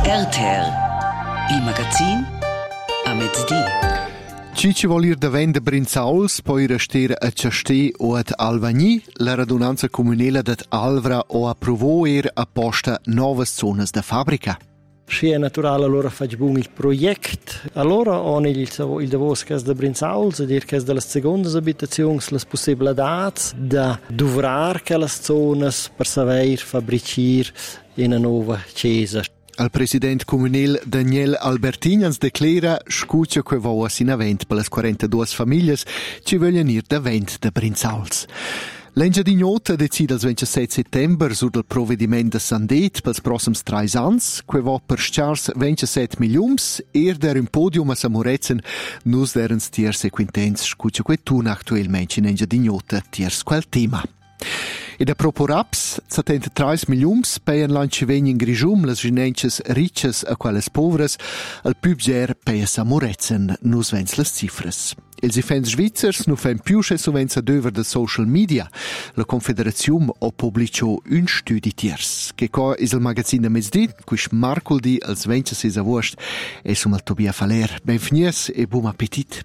RTR, il magazin a mezzodì. Ci vuol ir davant de Brinzauls, poi rester a Ciastè o ad Alvagni. La radunanza comunale d'at Alvra o approvò apposta nuove zonas da fabbrica. Sì, è naturale, allora facciamo il progetto. Allora ho il davos che da Brinzauls, a dire che delle seconde abitazioni le possibilità da dovrar che le zone per saper fabbricare in una nuova chiesa. Il presidente comunale Daniel Albertignans declara scuccia che va in avent per le 42 famiglie che vogliono ir davant da Brinzauls. L'Engia di Gnota decide il 27 settembre sul provvedimento de Sandet per i prossimi 3 anni, che va per sciars 27 milioni, der un podium a Samurezen, nus deren tiers e quintens, scuccia que tun actualmente in Engia di Gnota tiers quel tema. E da Proporaps, 73 milioni per l'anci in Grigium, le ginences ricces a quelle povres, al pubger per Samurezen, nus vens le cifres. Els ifens svizzers nu fan più che sovenza döver de social media. La Confederazione ha pubblicato un studi tiers. Che co is il magazin de mezzodì, quis marcoldi als 26 agost, e sum al Tobia Faler. Benvenies e buon appetit.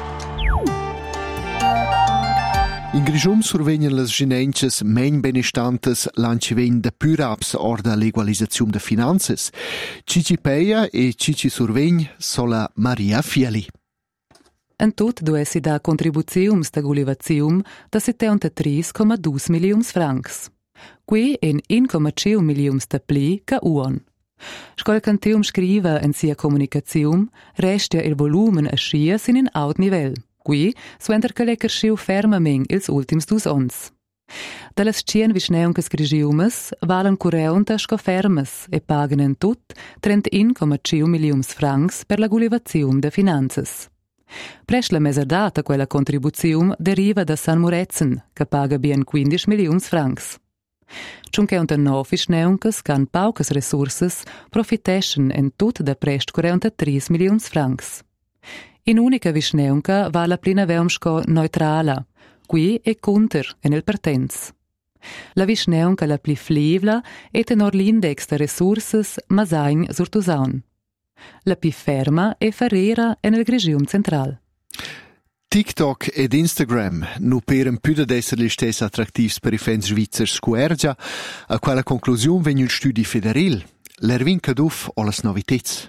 In Grigium survegnan las ginences men benestantes l'anci de Puraps or da legalizazione de finanzas. Cici Peia e Cici survegn sola Maria Fiali. En tot duessi da contribuziums da gulivazium da 73,2 milions francs. Qui en 1,5 milions da pli ca uon. Scol cantium scriva en sia comunicazium, restia il volumen a schias in aut nivell. Qui suenter che le cresciu fermament ils ultims 2 ons. Dallas cien visneuncas grigiumes valen cureunta sco fermes e pagan en tut 31,5 milions francs per la gulivazium de finanzas. Presch la meserdata quella contribuzione deriva da San Murezen, che paga bien 15 milions francs. Ciunque unta novi schneuncas can paucas resurses profiteschen en tut da prest 43 milions francs. In unica visneunca va la plina veumsco neutrala, qui e conter en el pertens. La visneunca la pli flivla et tenor l'index de resurses masain surtusaun. La più ferma e ferrera nel Grigium central. TikTok ed Instagram nu peren più da essere gli stessi attrattivi per i fans svizzers squergia, a quella conclusione venne un studio federale. L'Erwin Kaduf o las novitets.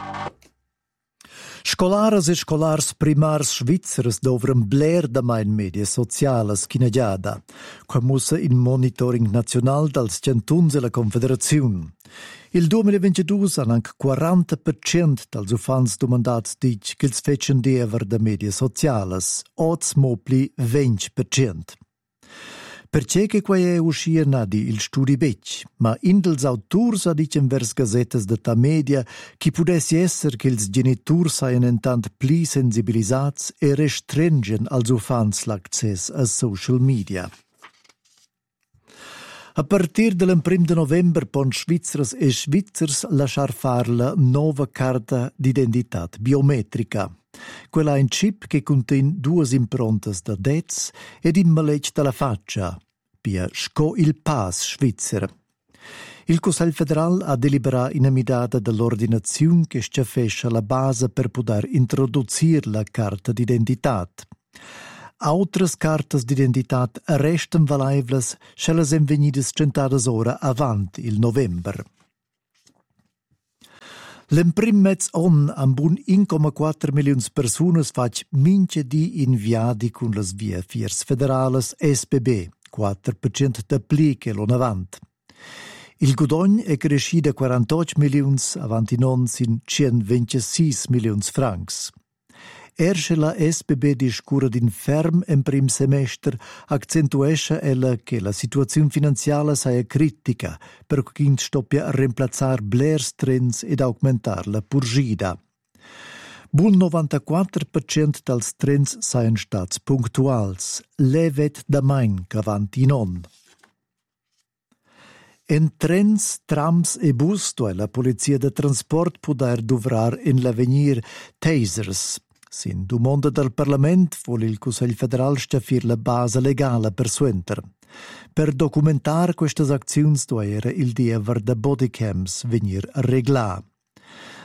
Scolares e scolars primars svizzers dovran bler da main media socialas chinegiada, quamussa in monitoring nazional dals centuns e la Confederazione. Il 2022 han anche 40% dels ufans domandats dic che ils fecen dever da media socialas, oz mopli 20%. Perché che qua è uscir nadi il studi bec, ma in dels auturs ha dicen vers gazetas de ta media chi pudessi esser che ils geniturs saien entant pli sensibilisats e restringen als ufans l'access a social media. A partir dell'1 de novembre pon svizzers e svizzers lasciar far la nova carta d'identità biometrica. Quella è un chip che contiene 2 improntas da dets ed in maletg dalla faccia, pia sco il pas svizzer. Il Consiglio federal ha deliberato in amidada dell'ordinazione che sciafescia la base per poter introdurre la carta d'identità. Autras cartas d'identità restan valaivlas se las en venidas centadas ora avant il november. L'emprim mezz on amb un 1,4 milions personas fac mince di inviadi con las via fiers federales SBB, 4% da pli che l'on avant. Il gudogn è cresci da 48 milions avanti non sin 126 milions francs. Ersche la SBB discura din ferm en prim semester accentuescha ella che la situazione finanziaria sia critica, per cui stoppia a reemplazzar blers trends ed augmentar la purgida. Bun 94% dels trends saien stats punctuals, levet da main cavanti non. En trens, trams e bus, la polizia de transport poder dovrar in l'avenir tasers. Sin domanda del Parlament vuole il Consiglio federal stabilire la base legale per suenter. Per documentar queste azioni doveva il dever da bodycams venir regla.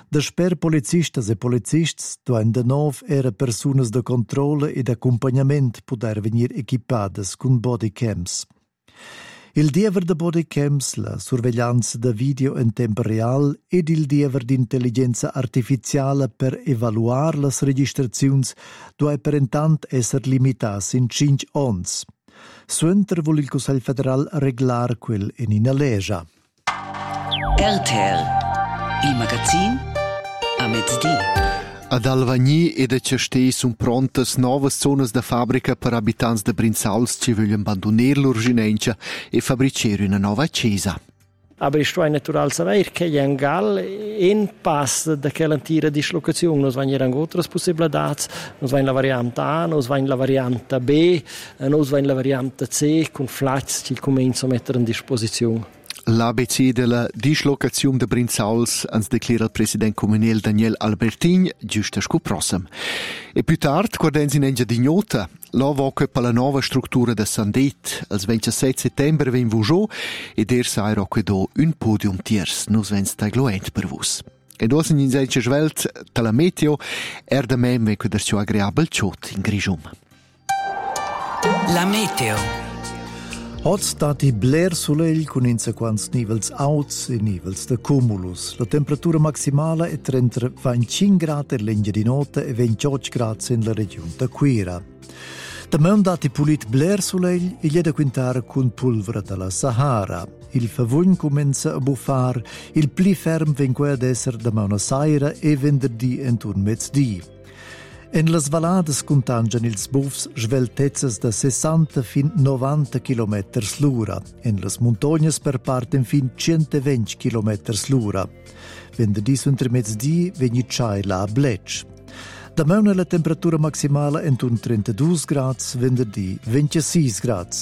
Da sper policistas e policists duan de nov era personas de controle e d'accompagnament poder venir equipadas con bodycams. Il diever de bodycams, la sorveglianza da video in tempo real ed il diever di intelligenza artificiale per evaluar las registraziuns due per intant esser limitas in 5 ons. Suenter vuol il Consiglio federal reglar quel in legge. RTR, il magazin a mezzodì. Ad Alvagni e da Cestè sun prontas novas zonas da fabbrica per abitanti de Brinsauls che vogliono abbandonare l'urginenza e fabbricare una nuova chiesa. Aber ist ein natural saber che gli angal in pass da quell'antica dislocazione nos vanno anche altre possibilità, nos vanno la variante A, nos vanno la variante B, nos vanno la variante C con flats che cominciano a mettere in disposizione. L'ABC della dislocazione de Brinsauls ans declara il presidente comunale Daniel Albertin giusto sco prossimo. E più tardi, quando si nengia di nota, l'avoca per la nuova struttura de Sandet, il 27 settembre ven vujo e der sai rocche do un podium tiers, nos ven sta gloent per vos. E dos in insenche svelt tala meteo da mem ven queder ciò agreabel ciot in Grigium. La meteo. Oggi stati bler soleil con insequants nivels alts e nivels de cumulus. La temperatura maximale è tra 25 gradi in legna di notte e 28 gradi in la regione da Quira. Da me dati pulit bler soleil e gli è da quintare con polvere dalla Sahara. Il favogn comincia a buffar, il pli ferm venque ad essere da una saira e venerdì intorno mezzodì. En las valadas contangian ils buffs sveltezzas da 60 fin 90 km l'ora. En las montognas per parten fin 120 km l'ora. Venerdì entre mezzodì vegni tschai la bletsch. Da meuna la temperatura maximale intorno 32 gradi, venerdì 26 gradi.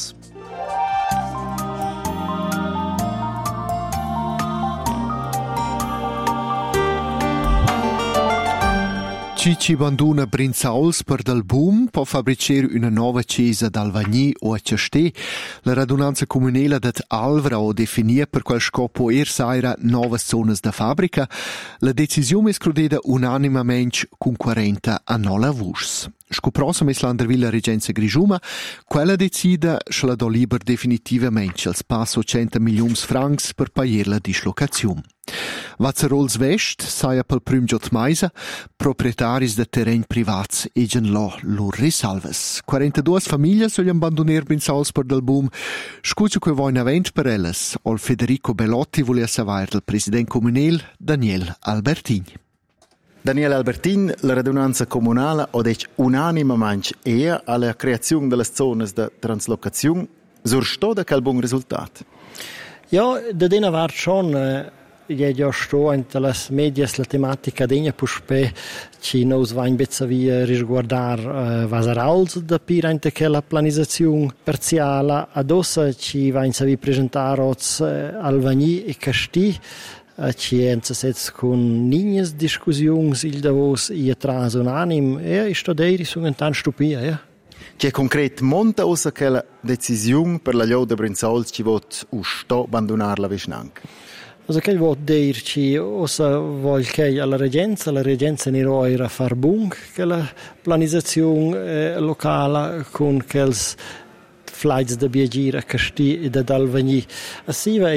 Cici abbandona Brinsauls per dal boom per fabbricare una nuova chiesa ad Alvagni o a Cestè. La radunanza comunale dat Alvra o definì per quel scopo saira nuove zone da fabbrica. La decisione è scrudita unanimamente con 40 a 9 vurs. Scoprosa Meslandervilla Regenza Grigiuma, quella decida se la do liber definitivamente al spasso 100 milioni francs per pagare la dislocazione. Vazzarols West saia pel prüm giot maisa, proprietaris de terreny privats egen lor risalves. 42 famiglie soglian abbandoner Brinsauls per del boom. Scuccio que voin avent per elles, ol Federico Bellotti volea savair del president comunel Daniel Albertin. Daniel Albertin, la radunanza comunale ha detto unanimamente alla creazione delle zone di translocazione. Sursto da quel buon risultato? Ja, da dena var schon ja sto ante las medias la tematica degna puspe ci nos va in bezza via risguardar vasarals da pira ante che la planizzazione parziale adossa ci va in savi presentare Alvagni e Castì ci entsetzt con nignes discussions il davos i tras unanim e sto dei sono tan stupia ja. Che concret monta ossa che la decisione per la Lio de Brinsauls ci vot sto abbandonare la Vishnank. Also che vuol dirci ossa vuol che la regenza ne era far bung che la planizzazione locale con quels flights da Biagira Castì e da Alvagni. Assi va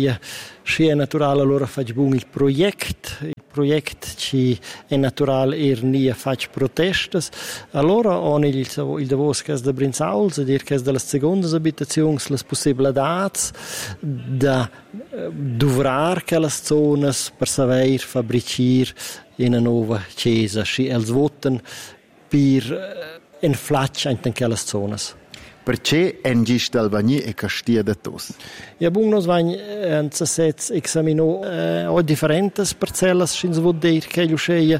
sia naturale allora fac bung il project ci è naturale nie fac protestes. Allora on il davos cas de Brinsauls e dir cas de las secondas abitazions las possibilidades da duvrar che las zonas per saver fabricir in una nuova chiesa. Si els voten per en flaccia in quelle zonas. Perché engist Alvagni e Castia de Tos? Ja, bung nos vain anzasets examino o differentes parcellas schins vod dir che luscheia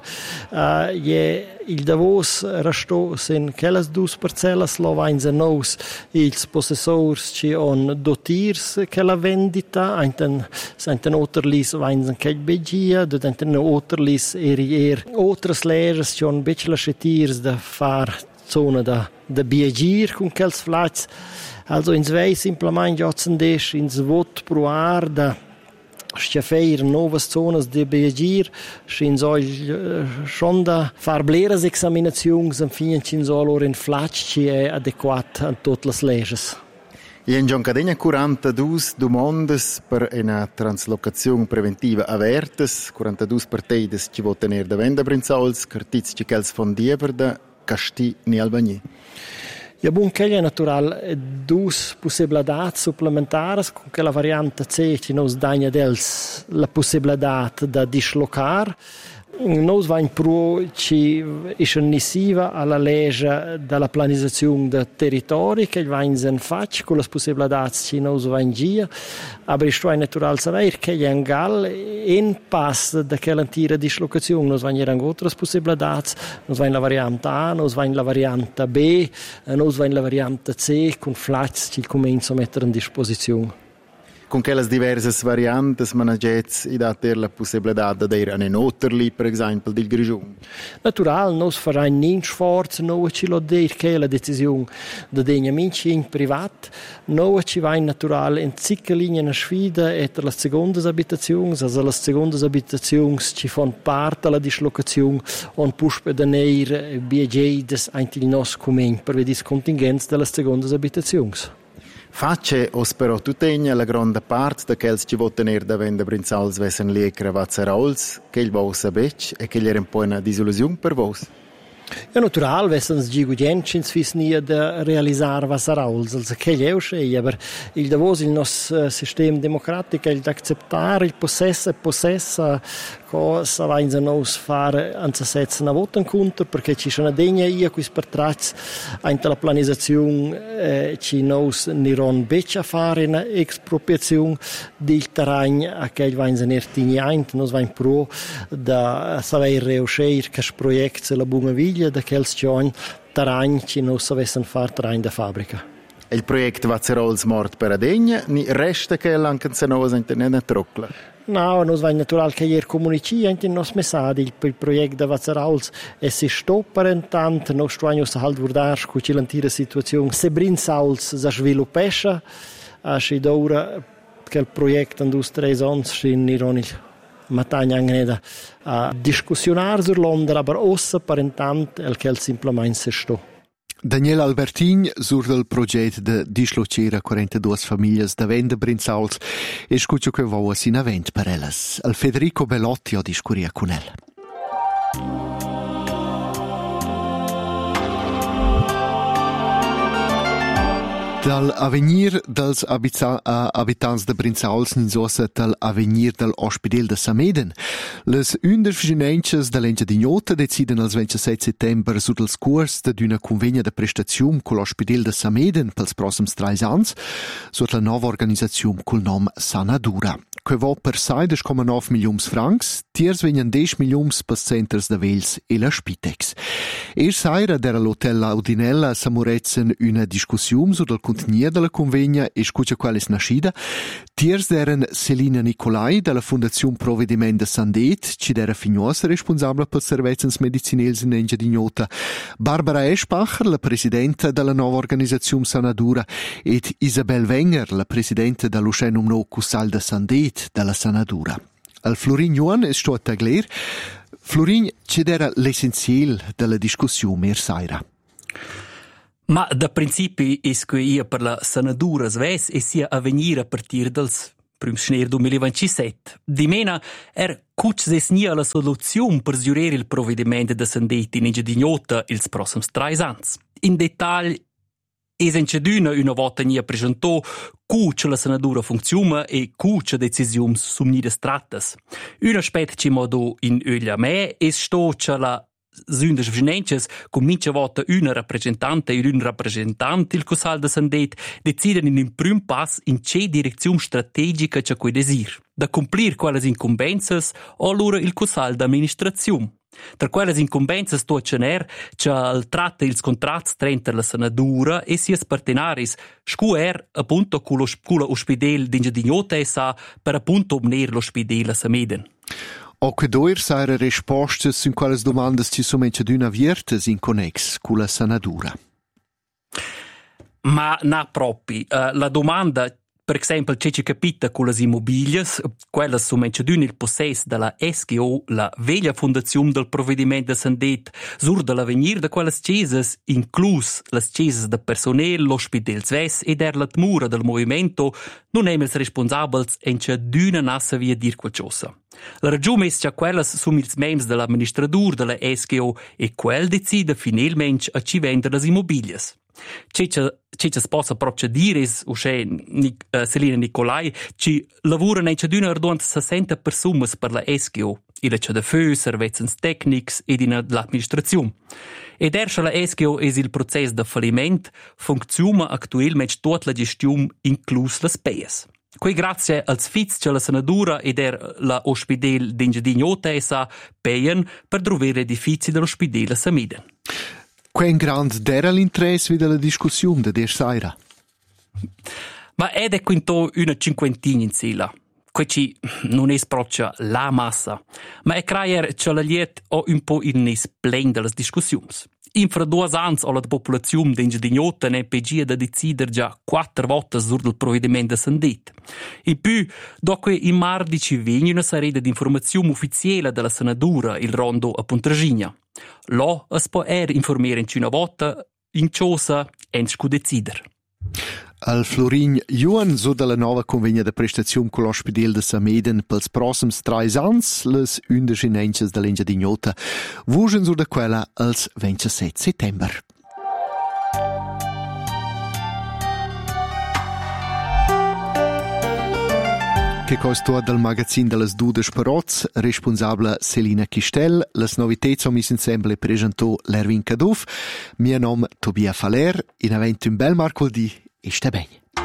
il Davos rasto sen quelles dus parcellas lo vain ze nous ils possessors ci on dotirs che la vendita anten oterlis vain zen che begia do anten oterlis otras leres ci on bechla schetirs da far zona da Biagir con quels flats. Also ins Weis simplement jotzen des ins Vot proar da schiafeir novas zonas de beagir, schin soll schon da far bleras examinazions en fin cin soll or in flatsch ci è adequat a tot las leges. I en Giancadegna 42 domandas per una translocazione preventiva avertes, 42 parteides ci voten er da Venda Brinzauls, cartiz ci chels fondiever da Casti ni Albagni. Ja, bun, quella è natural dus possibilità supplementares con quella variante C ci nos dagna dels la possibilità da dislocar. Nos vain pro ci iscennissiva alla legge della pianificazione del territorio che vain sen fac con le possibilità ci nos vain gia, aber ist ein natural saber che è un gal in pass da quell'antira dislocazione nos vain erano altre possibilità, nos vain la variante A, nos vain la variante B, nos vain la variante C con flats ci comincia a mettere in disposizione. Con quelle diverse varianti managets i dater la possibilità di ir a un Oterli, per esempio, del Grigion. Natural, nos faran nin sforzo, no ci lo dir che la decisione da degna minci in privat, no ci va in natural in zicca linea una sfida e per le seconde abitazioni, also le seconde abitazioni ci fanno parte alla dislocazione on puspe da neir biegeides anche il nostro comune per vedere contingenza delle seconde abitazioni. Face ospero tutegna la grande parte da quels ci voten er da Venda Brinzauls vessen liecra Vazzarols, che il vos abec e che era un po' una disillusione per vos. Ja, natural, wenn es die Gudjenschins fies nie da realisar was Rauls, also che è uscì, aber il davos il nostro sistema democratico il d'accettare il possessa cosa va in nos fare anzi setze una vota in conto perché ci sono degna io qui per tracce anche la pianificazione ci nos niron beccia fare una espropriazione del terreno a che va in nertini ant nos va in pro da saver uscire che progetto la buona viglia da quels giorni terreni ci nos avessero fare terreni da fabbrica. Il progetto Vazzarols mort per adegna ni resta che anche se nos internet troccla. No, nos vai natural che ier comunici anche in nos messadi il progetto da Vazzarols e si stoppa intant nos stuagno sa halt vurdar cu cilantira situazione se Brinzauls sa sviluppescha a si d'ora che il progetto andus 3 ans sin ironil matagna anche a discussionar sur Londra aber ossa per intant el che simplement se sto. Daniel Albertin sur del progetto de dislocera 42 famiglie da Venda Brinzauls e scuccio che va sin avent per ellas. Al Federico Bellotti ho discuria con el. Dal avenir dels abitants de Brinzauls ninsosa dal avenir del Ospedel de Sameden. Les 11 genenches de l'Engia d'Ignota deciden al 27 settembre sur dels curs d'una convegna de prestazione con l'Ospedel de Sameden pels prossims 3 ans sur la nova organizzazione col nom Sanadura. Que va per 6,9 milions francs, tiers venien 10 milions pels centers de Vels e la Spitex. Saira d'era l'Hotel Laudinella s'amurezen una discussione sur del contenido della convegna e scuccia qualis nascida. Tiers d'eren Selina Nicolai della Fondazione Provediment de Sandet, ci d'era fignosa responsabile per servizens medicinels in Engia d'Ignota, Barbara Eschbacher, la presidenta della nuova organizzazione Sanadura, ed Isabel Wenger, la presidenta dell'Uscenum No Cussal de Sandet della Sanadura. Al Florin Juan è sto a tagler. Florin, c'è era l'essenziale della discussione saira. Ma da principi è che io per la Sanadura sves e sia a venire a partire dal primo schnee 2027. Di mena cuc ses nia la soluzione per giurare il provvedimento da Sandet in Engia d'Ignota ils prossims 3 ans. In dettaglio, esenceduna una volta nia presentò cuc la Sanadura funziona e cuc decisioni sumnidas trattas. Un aspetto ci modo in öglia me è sto che la Sündes Vgenenches, con mince volta una rappresentante e un rappresentante il Cussal de Sandet, deciden in un prim pass in che direzione strategica c'è quei desir, da complir quelles incumbences o allora il Cussal d'amministrazione. Tra quelles incumbences toccener c'è tratta ils contrats trenta la Sanadura e sies partenaris, scuer appunto con l'ospedel d'Engia d'Ignota SA per appunto obner l'ospedel a Sameden. O che doir saire risposte su quelle domande ci sono d'una viertes in connex con la Sanadura? Ma na propri, la domanda Per esempio, c'è capita con le immobilie, quelle sono menzione il possesso della SGO, la veglia fondazione del provvedimento di Sandet, sur dell'avvenir di quelle chiese, inclus le chiese del personale, l'ospedale Zves e la mura del movimento, non è responsabili in c'è d'una nassa via dir qualcosa. La ragione è che quelle sono i membri dell'amministratore della SGO e quel decide finalmente a ci vendere le immobilie. C'è si possa proprio dire, Selina Nicolai, che lavorano in c'è d'una 60 persone per la SGO, e c'è da feu, servizi tecnici e dell'amministrazione. E derche la SGO è il processo di fallimento, funziona attualmente tutta la gestione, inclus le spese. Qui grazie al sfiz che la senadura e la ospedale d'Ingedignotta essa payen per trovare l'edificio dell'ospedale Samiden. Quel grande era l'interesse della discussione di sera? Ma è quinto una cinquantina in sila. Questo non è proprio la massa, ma è creare che la liet o un po' il nesplen delle discussioni. Infra 2 anni la popolazione di Ingedignotta ne pegia da decidere già 4 volte sul provvedimento Sandet. In più, dopo in marzo ci viene una serie di informazioni ufficiali della senadura il rondo a Pontragigna. Là si può informare in una volta in cosa e scu decidere. Al Florin Juan so dalla nuova convegna de prestazione con l'ospedale de Sameden pels prossims 3 ans, les 11 inences dell'Ingedignotta, vugen so da quella als 27 settember. Che costo dal magazin delles Dudes Paroz, responsabile Selina Chistel, les novità som is ensemble presentò l'Erwin Caduff, mio nome Tobia Faller, in avent un bel marcoldi e sta bene.